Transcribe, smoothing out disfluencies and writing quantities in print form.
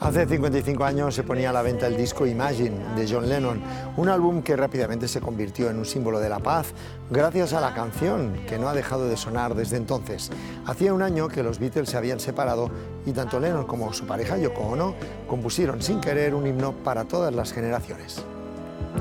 Hace 55 años se ponía a la venta el disco Imagine de John Lennon, un álbum que rápidamente se convirtió en un símbolo de la paz gracias a la canción, que no ha dejado de sonar desde entonces. Hacía un año que los Beatles se habían separado y tanto Lennon como su pareja Yoko Ono compusieron sin querer un himno para todas las generaciones.